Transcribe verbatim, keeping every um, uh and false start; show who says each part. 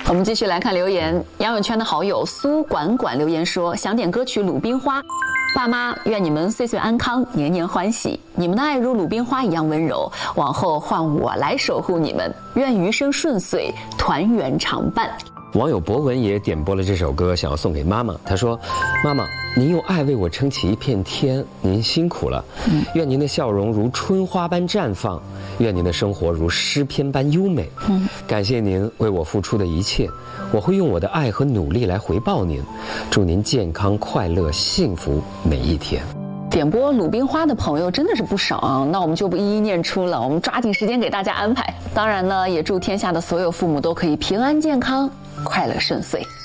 Speaker 1: 我们继续来看留言，杨友圈的好友苏管管留言说，想点歌曲《鲁冰花》，爸妈愿你们岁岁安康，年年欢喜，你们的爱如鲁冰花一样温柔，往后换我来守护你们，愿余生顺遂，团圆常伴。
Speaker 2: 网友博文也点播了这首歌，想要送给妈妈。他说：“妈妈，您用爱为我撑起一片天，您辛苦了。嗯、愿您的笑容如春花般绽放，愿您的生活如诗篇般优美。嗯、感谢您为我付出的一切，我会用我的爱和努力来回报您。祝您健康、快乐、幸福每一天。”
Speaker 1: 点播鲁冰花的朋友真的是不少啊，那我们就不一一念出了，我们抓紧时间给大家安排。当然呢，也祝天下的所有父母都可以平安健康、快乐顺遂。